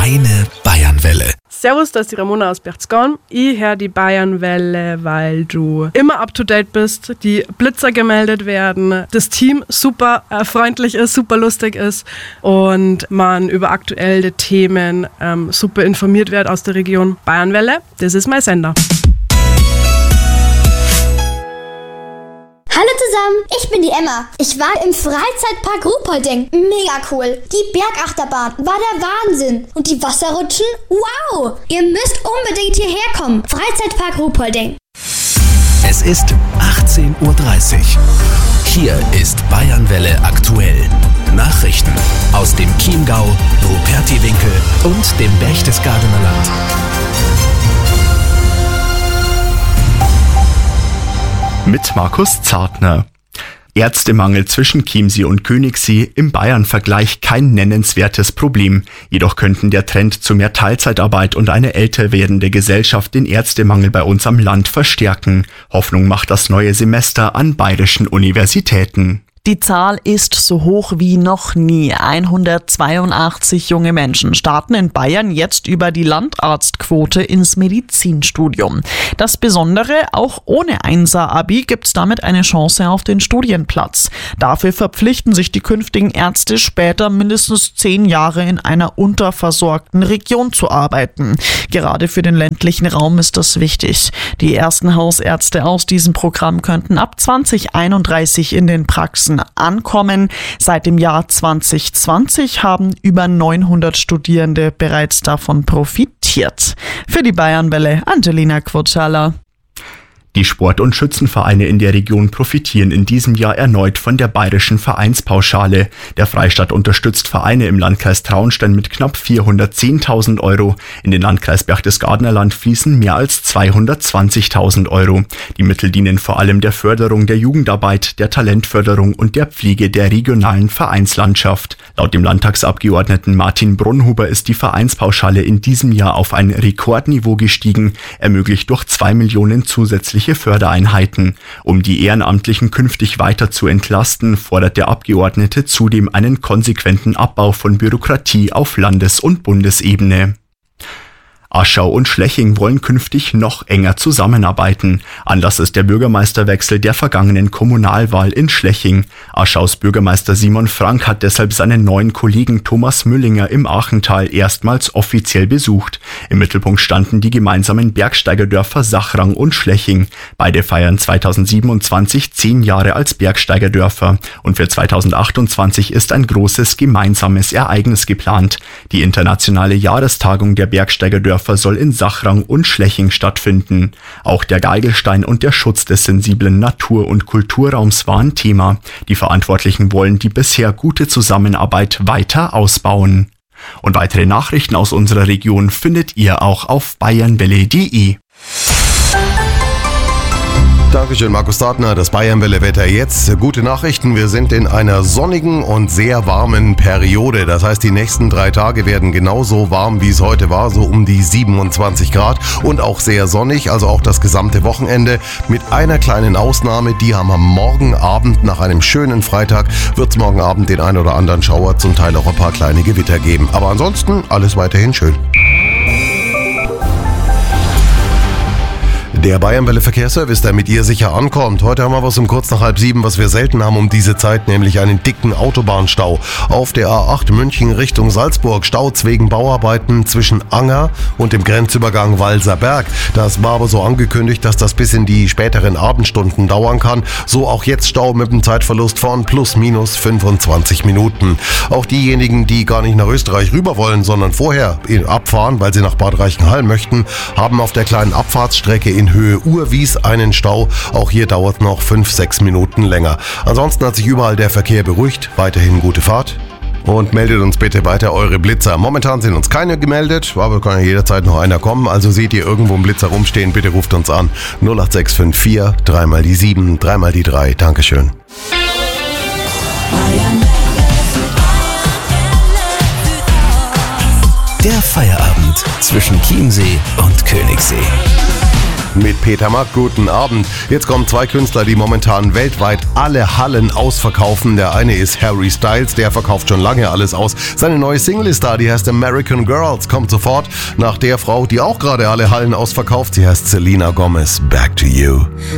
Deine Bayernwelle. Servus, da ist die Ramona aus Berchtesgaden. Ich höre die Bayernwelle, weil du immer up to date bist, die Blitzer gemeldet werden, das Team super freundlich ist, super lustig ist und man über aktuelle Themen super informiert wird aus der Region. Bayernwelle, das ist mein Sender. Hallo zusammen, ich bin die Emma. Ich war im Freizeitpark Ruhpolding. Mega cool. Die Bergachterbahn war der Wahnsinn. Und die Wasserrutschen? Wow! Ihr müsst unbedingt hierher kommen. Freizeitpark Ruhpolding. Es ist 18:30 Uhr. Hier ist Bayernwelle aktuell. Nachrichten aus dem Chiemgau, Rupertiwinkel und dem Berchtesgadener Land. Mit Markus Zartner. Ärztemangel zwischen Chiemsee und Königssee im Bayern-Vergleich kein nennenswertes Problem. Jedoch könnten der Trend zu mehr Teilzeitarbeit und eine älter werdende Gesellschaft den Ärztemangel bei uns am Land verstärken. Hoffnung macht das neue Semester an bayerischen Universitäten. Die Zahl ist so hoch wie noch nie. 182 junge Menschen starten in Bayern jetzt über die Landarztquote ins Medizinstudium. Das Besondere, auch ohne 1er-Abi gibt's damit eine Chance auf den Studienplatz. Dafür verpflichten sich die künftigen Ärzte später mindestens 10 Jahre in einer unterversorgten Region zu arbeiten. Gerade für den ländlichen Raum ist das wichtig. Die ersten Hausärzte aus diesem Programm könnten ab 2031 in den Praxen ankommen. Seit dem Jahr 2020 haben über 900 Studierende bereits davon profitiert. Für die Bayernwelle, Angelina Quotschala. Die Sport- und Schützenvereine in der Region profitieren in diesem Jahr erneut von der bayerischen Vereinspauschale. Der Freistaat unterstützt Vereine im Landkreis Traunstein mit knapp 410.000 Euro. In den Landkreis Berchtesgadener Land fließen mehr als 220.000 Euro. Die Mittel dienen vor allem der Förderung der Jugendarbeit, der Talentförderung und der Pflege der regionalen Vereinslandschaft. Laut dem Landtagsabgeordneten Martin Brunhuber ist die Vereinspauschale in diesem Jahr auf ein Rekordniveau gestiegen, ermöglicht durch 2 Millionen zusätzliche Fördereinheiten. Um die Ehrenamtlichen künftig weiter zu entlasten, fordert der Abgeordnete zudem einen konsequenten Abbau von Bürokratie auf Landes- und Bundesebene. Aschau und Schleching wollen künftig noch enger zusammenarbeiten. Anlass ist der Bürgermeisterwechsel der vergangenen Kommunalwahl in Schleching. Aschau's Bürgermeister Simon Frank hat deshalb seinen neuen Kollegen Thomas Müllinger im Achental erstmals offiziell besucht. Im Mittelpunkt standen die gemeinsamen Bergsteigerdörfer Sachrang und Schleching. Beide feiern 2027 10 Jahre als Bergsteigerdörfer. Und für 2028 ist ein großes gemeinsames Ereignis geplant. Die internationale Jahrestagung der Bergsteigerdörfer soll in Sachrang und Schleching stattfinden. Auch der Geigelstein und der Schutz des sensiblen Natur- und Kulturraums waren Thema. Die Verantwortlichen wollen die bisher gute Zusammenarbeit weiter ausbauen. Und weitere Nachrichten aus unserer Region findet ihr auch auf bayernwelle.de. Dankeschön, Markus Zartner. Das Bayernwelle-Wetter jetzt. Gute Nachrichten, wir sind in einer sonnigen und sehr warmen Periode. Das heißt, die nächsten 3 Tage werden genauso warm, wie es heute war, so um die 27 Grad und auch sehr sonnig, also auch das gesamte Wochenende. Mit einer kleinen Ausnahme, die haben am morgen Abend nach einem schönen Freitag, wird es morgen Abend den ein oder anderen Schauer, zum Teil auch ein paar kleine Gewitter geben. Aber ansonsten alles weiterhin schön. Der Bayernwelle Verkehrsservice, der mit ihr sicher ankommt. Heute haben wir was um kurz nach 6:30, was wir selten haben um diese Zeit, nämlich einen dicken Autobahnstau. Auf der A8 München Richtung Salzburg, Staus wegen Bauarbeiten zwischen Anger und dem Grenzübergang Walserberg. Das war aber so angekündigt, dass das bis in die späteren Abendstunden dauern kann. So auch jetzt Stau mit einem Zeitverlust von plus minus 25 Minuten. Auch diejenigen, die gar nicht nach Österreich rüber wollen, sondern vorher abfahren, weil sie nach Bad Reichenhall möchten, haben auf der kleinen Abfahrtsstrecke in Höhe Urwies einen Stau. Auch hier dauert noch 5-6 Minuten länger. Ansonsten hat sich überall der Verkehr beruhigt. Weiterhin gute Fahrt. Und meldet uns bitte weiter eure Blitzer. Momentan sind uns keine gemeldet, aber kann ja jederzeit noch einer kommen. Also seht ihr irgendwo einen Blitzer rumstehen, bitte ruft uns an. 08654 3 mal die 7, 3 mal die 3. Dankeschön. Der Feierabend zwischen Chiemsee und Königssee. mit Peter Mack. Guten Abend. Jetzt kommen zwei Künstler, die momentan weltweit alle Hallen ausverkaufen. Der eine ist Harry Styles, der verkauft schon lange alles aus. Seine neue Single ist da, die heißt American Girls, kommt sofort nach der Frau, die auch gerade alle Hallen ausverkauft. Sie heißt Selena Gomez. Back to You.